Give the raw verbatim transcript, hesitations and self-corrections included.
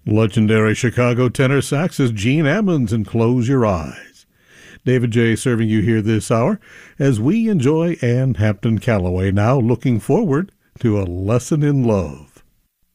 Legendary Chicago tenor saxist Gene Ammons and Close Your Eyes. David J. serving you here this hour as we enjoy Ann Hampton Callaway, now looking forward to A Lesson in Love.